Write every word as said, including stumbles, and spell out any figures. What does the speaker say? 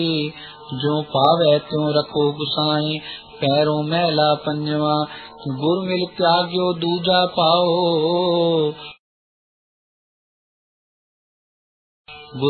जो पावे त्यों रखो गुसाई, पैरों मैला पंजवा, गुर मिल त्याग्यो दूजा पाओ।